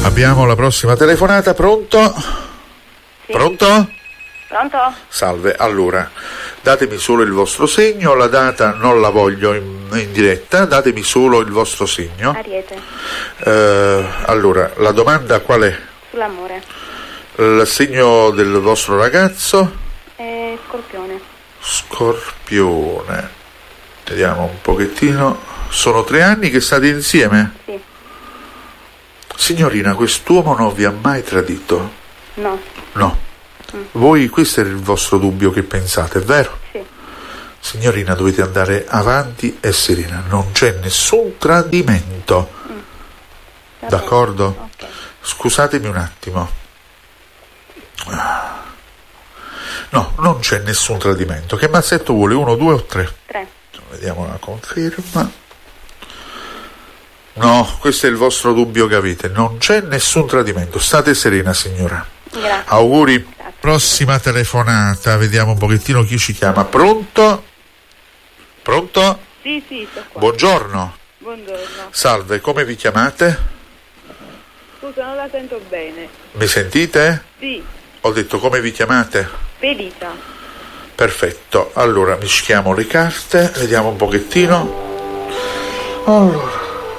Abbiamo la prossima telefonata, pronto? Sì. Pronto? Pronto? Salve, allora, datemi solo il vostro segno, la data non la voglio in diretta, datemi solo il vostro segno. Ariete. Allora, la domanda qual è? Sull'amore. Il segno del vostro ragazzo? Scorpione. Scorpione. Vediamo un pochettino. Sono 3 anni che state insieme? Sì. Signorina, quest'uomo non vi ha mai tradito? No. No. Voi, questo è il vostro dubbio che pensate, è vero? Sì. Signorina, dovete andare avanti e serena, non c'è nessun tradimento. D'accordo? Ok. Scusatemi un attimo. No, non c'è nessun tradimento. Che mazzetto vuole? 1, 2 o 3? 3. Vediamo la conferma. No, questo è il vostro dubbio che avete. Non c'è nessun tradimento. State serena, signora. Grazie. Auguri. Grazie. Prossima telefonata. Vediamo un pochettino chi ci chiama. Pronto? Pronto? Sì, sto qua. Buongiorno. Buongiorno. Salve, come vi chiamate? Scusa, non la sento bene. Mi sentite? Sì. Ho detto come vi chiamate? Felisa. Perfetto. Allora, mischiamo le carte. Vediamo un pochettino. Allora.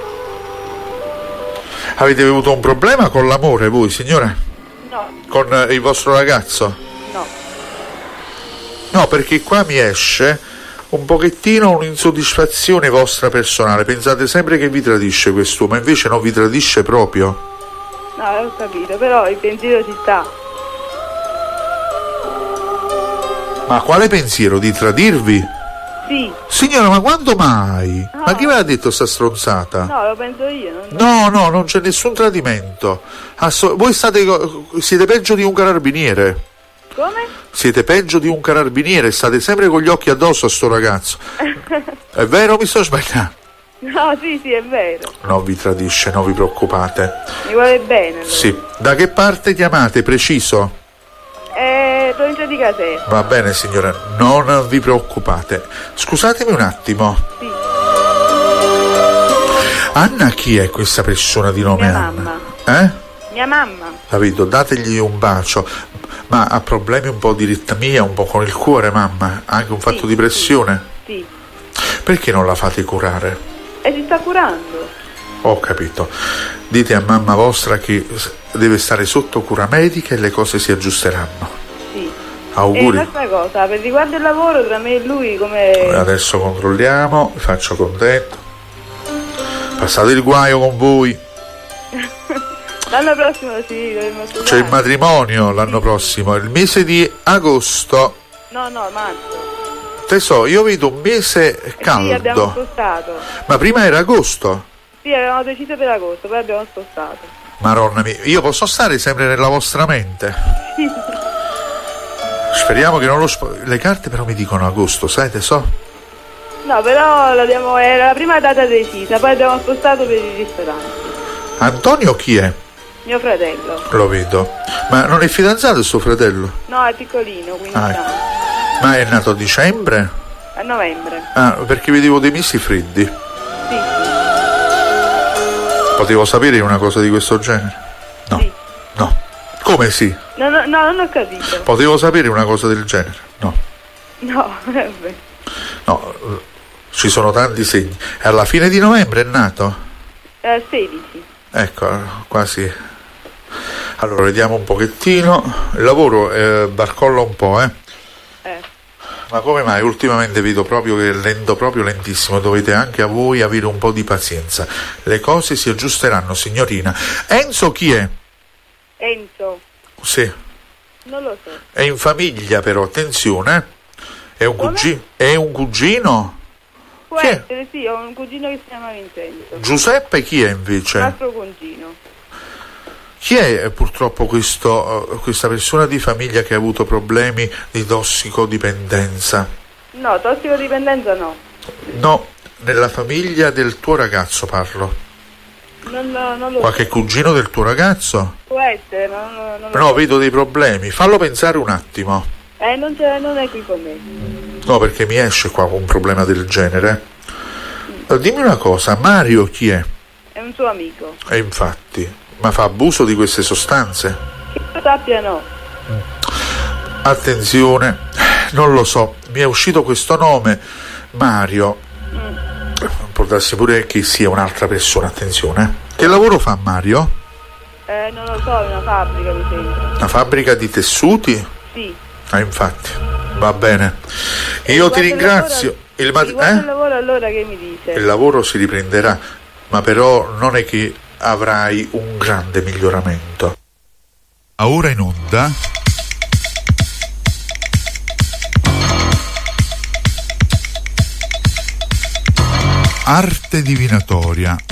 Avete avuto un problema con l'amore voi, signora? No. Con il vostro ragazzo? No. No, perché qua mi esce un pochettino un'insoddisfazione vostra personale. Pensate sempre che vi tradisce quest'uomo, invece non vi tradisce proprio. No, ho capito, però il pensiero ci sta. Ma quale pensiero? Di tradirvi? Sì. Signora, ma quando mai? No. Ma chi ve l'ha detto sta stronzata? No, lo penso io. No, non c'è nessun tradimento. Voi siete peggio di un carabiniere. Come? Siete peggio di un carabiniere, state sempre con gli occhi addosso a sto ragazzo. È vero o mi sto sbagliando? No, sì, è vero. Non vi tradisce, non vi preoccupate. Mi vuole bene. Lui. Sì. Da che parte chiamate, preciso? Provincia di Caserta. Va bene, signora, non vi preoccupate. Scusatemi un attimo. Sì. Anna, chi è questa persona di nome Mia Anna? mamma. Mia mamma. Capito? Dategli un bacio. Ma ha problemi un po' di ritmia, un po' con il cuore, mamma? Anche un fatto di pressione? Sì. Perché non la fate curare? E si sta curando. Ho capito. Dite a mamma vostra che deve stare sotto cura medica e le cose si aggiusteranno. Sì. Auguri. E un'altra cosa, per riguardo il lavoro tra me e lui come... Adesso controlliamo, vi faccio contento. Passate il guaio con voi. L'anno prossimo sì, dovremmo sposare. C'è il matrimonio l'anno prossimo, il mese di agosto. No, marzo. Tesoro, io vedo un mese caldo. Sì, abbiamo spostato. Ma prima era agosto? Sì, avevamo deciso per agosto, poi abbiamo spostato. Maronna mia, io posso stare sempre nella vostra mente? Sì. Speriamo che non le carte però mi dicono agosto, sai tesoro? No, però era la prima data decisa, poi abbiamo spostato per il ristorante. Antonio chi è? Mio fratello. Lo vedo. Ma non è fidanzato il suo fratello? No, è piccolino, 15 anni. Ma è nato a dicembre? A novembre. Perché vedevo dei mesi freddi. Sì. Potevo sapere una cosa di questo genere? No. Sì. No. Come sì? No, non ho capito. Potevo sapere una cosa del genere? No. No, vabbè. No, ci sono tanti segni. E alla fine di novembre è nato? 16. Ecco, quasi. Allora, vediamo un pochettino. Il lavoro barcolla un po', Ma come mai? Ultimamente vedo proprio che è lento, proprio lentissimo. Dovete anche a voi avere un po' di pazienza. Le cose si aggiusteranno, signorina. Enzo chi è? Enzo. Sì. Non lo so. È in famiglia però, attenzione. È un cugino? È un cugino? Può Chi è? essere, sì, ho un cugino che si chiama Vincenzo. Giuseppe chi è invece? Un altro cugino. Chi è purtroppo questa persona di famiglia che ha avuto problemi di tossicodipendenza? No, tossicodipendenza no. No, nella famiglia del tuo ragazzo parlo. Non lo Qualche so. cugino del tuo ragazzo? Può essere, non lo No, so. vedo dei problemi. Fallo pensare un attimo. Non è qui con me. No, perché mi esce qua un problema del genere. Dimmi una cosa, Mario chi è? È un suo amico. E infatti, Ma fa abuso di queste sostanze? Che io sappia no. Attenzione, non lo so, mi è uscito questo nome, Mario. Può darsi pure che sia un'altra persona, attenzione. Che lavoro fa Mario? Non lo so, è una fabbrica mi sembra. Una fabbrica di tessuti? Sì. Infatti, va bene. Io ti ringrazio. Il lavoro allora che mi dice? Il lavoro si riprenderà, ma però non è che avrai un grande miglioramento. Ora in onda Arte Divinatoria,